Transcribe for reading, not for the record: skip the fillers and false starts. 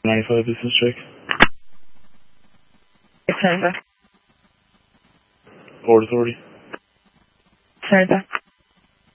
95 business check. It's over. Port Authority. Sorry,